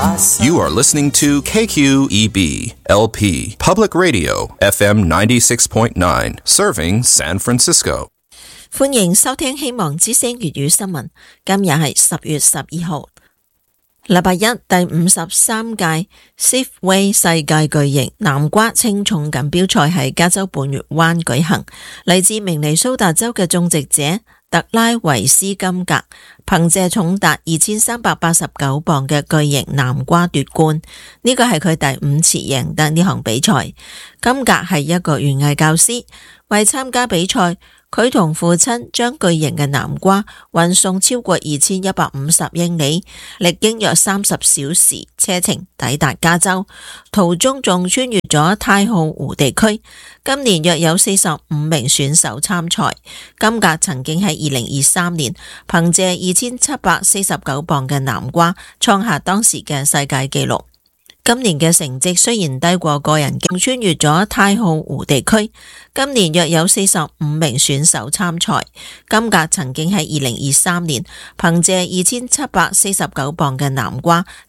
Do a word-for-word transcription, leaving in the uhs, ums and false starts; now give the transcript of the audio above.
You are listening to K Q E B L P Public Radio F M ninety-six point nine, serving San Francisco. 歡迎收聽希望之聲粵語新聞。今日係十月十二號，禮拜一，第五十三屆 Safeway 世界巨型南瓜稱重錦標賽喺加州半月灣舉行。嚟自明尼蘇達州嘅種植者特拉維斯金格憑借重達二千三百八十九磅嘅巨型南瓜奪冠，呢個係佢第五次贏得呢項比賽。金格係一個園藝教師，為參加比賽，佢同父親將巨型嘅南瓜運送超過二千一百五十英里，歷經約三十小時車程抵達加州，途中仲穿越咗太浩湖地區。今年約有四十五名選手參賽。金格曾經喺二零二三年憑借二千七百四十九磅嘅南瓜創下當時嘅世界紀錄。今年嘅成績雖然低過個人，仲穿越咗太浩湖地區。今年約有四十五名選手參賽。金格曾經喺二零二三年憑借二千七百四十九磅嘅南瓜